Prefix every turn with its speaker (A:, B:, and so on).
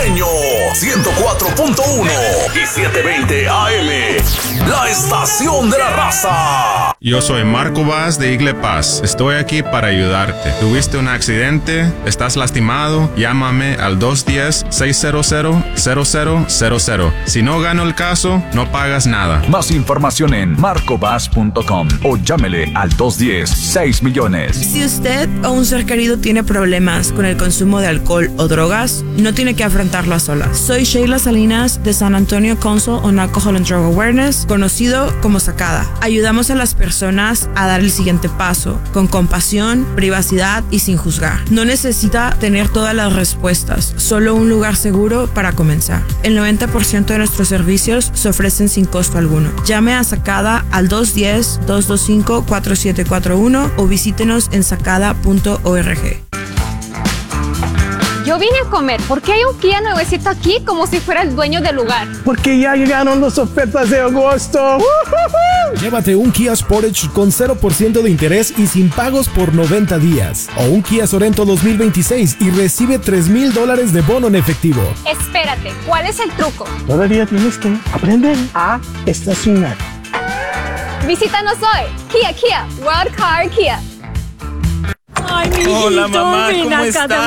A: Sureño, 104.1 y 720 AM. La estación de la raza.
B: Yo soy Marco Vaz de Igle Paz. Estoy aquí para ayudarte. ¿Tuviste un accidente? ¿Estás lastimado? Llámame al 210-600-0000. Si no gano el caso, no pagas nada.
C: Más información en marcobas.com o llámele al 210-6 millones.
D: Si usted o un ser querido tiene problemas con el consumo de alcohol o drogas, no tiene que afrontarlo a solas. Soy Sheila Salinas de San Antonio Council on Alcohol and Drug Awareness, conocido como SACADA. Ayudamos a las personas a dar el siguiente paso, con compasión, privacidad y sin juzgar. No necesita tener todas las respuestas, solo un lugar seguro para comenzar. El 90% de nuestros servicios se ofrecen sin costo alguno. Llame a SACADA al 210-225-4741 o visítenos en sacada.org.
E: Yo vine a comer. ¿Por qué hay un Kia nuevecito aquí como si fuera el dueño del lugar?
F: Porque ya llegaron las ofertas de agosto.
G: Llévate un Kia Sportage con 0% de interés y sin pagos por 90 días. O un Kia Sorento 2026 y recibe $3,000 de bono en efectivo.
E: Espérate, ¿cuál es el truco?
F: Todavía tienes que aprender a estacionar.
E: Visítanos hoy. Kia, World Car Kia.
D: Ay, mi
H: Hola, mamá, ¿cómo
D: ven acá,
H: estás?